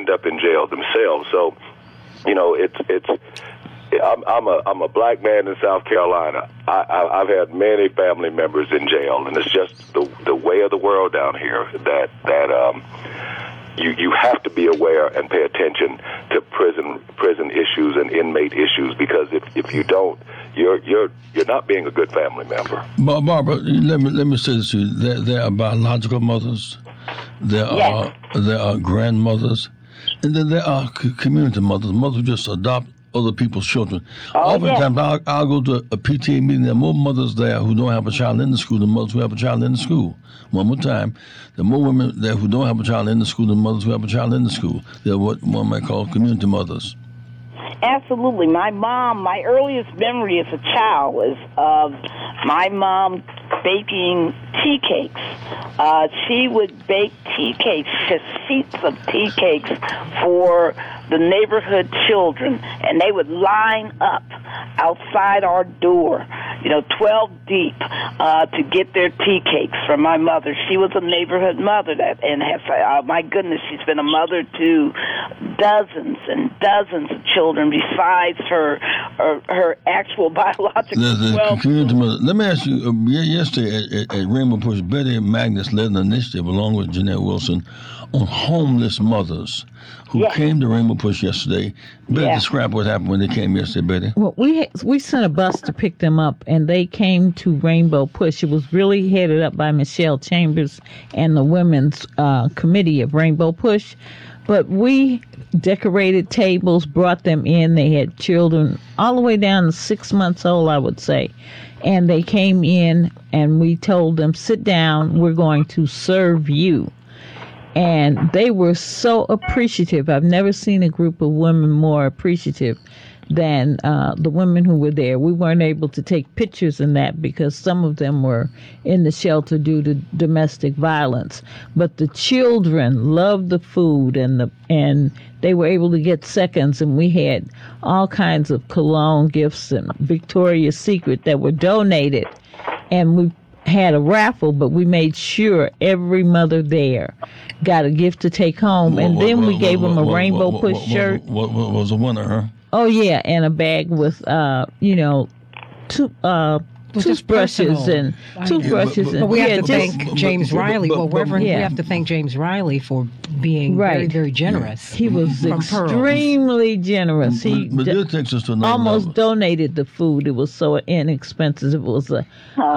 end up in jail themselves. So, I'm a black man in South Carolina. I've had many family members in jail, and it's just the way of the world down here that you have to be aware and pay attention to prison issues and inmate issues, because if you don't, you're not being a good family member. Barbara, let me say this to you: there are biological mothers, there are grandmothers, and then there are community mothers who just adopt other people's children. Oftentimes, I'll go to a PTA meeting. There are more mothers there who don't have a child in the school than mothers who have a child in the school. One more time, there are more women there who don't have a child in the school than mothers who have a child in the school. They're what one might call community mothers. Absolutely. My earliest memory as a child was of my mom baking tea cakes. She would bake tea cakes, just sheets of tea cakes for the neighborhood children, and they would line up outside our door, 12 deep, to get their tea cakes from my mother. She was a neighborhood mother and my goodness, she's been a mother to dozens and dozens of children besides her actual biological community mother. Let me ask you, yesterday at Rainbow Push, Betty Magnus led an initiative along with Jeanette Wilson on homeless mothers who came to Rainbow Push yesterday. Betty, describe what happened when they came yesterday, Betty. Well, we sent a bus to pick them up, and they came to Rainbow Push. It was really headed up by Michelle Chambers and the Women's Committee of Rainbow Push. But we decorated tables, brought them in. They had children all the way down to 6 months old, I would say. And they came in, and we told them, sit down, we're going to serve you. And they were so appreciative. I've never seen a group of women more appreciative than the women who were there. We weren't able to take pictures in that because some of them were in the shelter due to domestic violence. But the children loved the food, and they were able to get seconds, and we had all kinds of cologne gifts and Victoria's Secret that were donated. And we had a raffle, but we made sure every mother there got a gift to take home, and then we gave them a Rainbow Push shirt. What was a winner, huh? Oh yeah, and a bag with toothbrushes and But we have to thank James Riley. Well, Reverend, we have to thank James Riley for being very, very generous. He was extremely generous. He takes us to almost donated the food. It was so inexpensive. It was like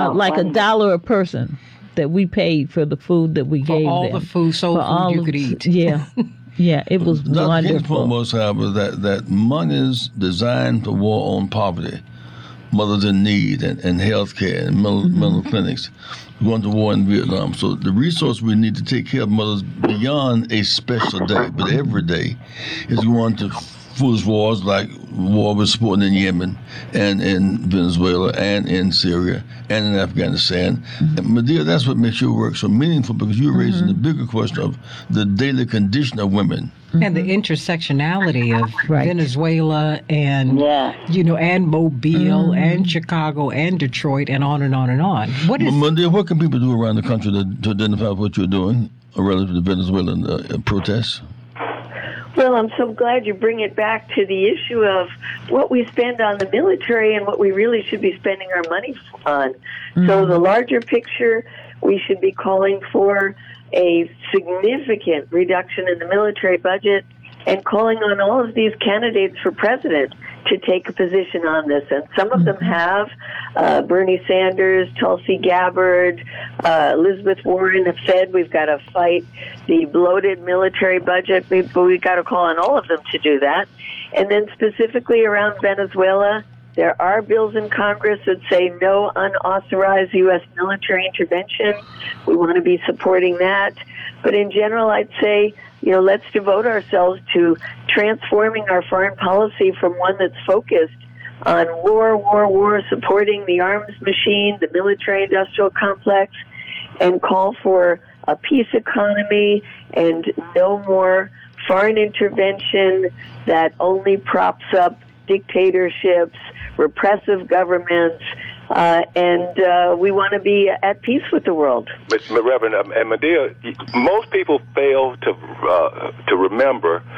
$1 a person that we paid for the food that we gave them. All the food, food you could eat. Yeah. Yeah, it was wonderful. His point was, however, that money is designed for war on poverty, mothers in need, and health care, and mental clinics. We're going to war in Vietnam. So the resource we need to take care of mothers beyond a special day, but every day, is going to foolish wars like war we're supporting in Yemen and in Venezuela and in Syria and in Afghanistan. And Medea, that's what makes your work so meaningful, because you're raising the bigger question of the daily condition of women. And the intersectionality of Venezuela and, and Mobile and Chicago and Detroit and on and on and on. Medea, what can people do around the country to identify what you're doing relative to Venezuelan protests? Well, I'm so glad you bring it back to the issue of what we spend on the military and what we really should be spending our money on. So the larger picture, we should be calling for a significant reduction in the military budget and calling on all of these candidates for president to take a position on this. And some of them have. Bernie Sanders, Tulsi Gabbard, Elizabeth Warren have said we've got to fight the bloated military budget, but we've got to call on all of them to do that. And then specifically around Venezuela, there are bills in Congress that say no unauthorized U.S. military intervention. We want to be supporting that. But in general, I'd say, let's devote ourselves to transforming our foreign policy from one that's focused on war, supporting the arms machine, the military-industrial complex, and call for a peace economy and no more foreign intervention that only props up dictatorships, repressive governments, and we want to be at peace with the world. Reverend and Medea, most people fail to remember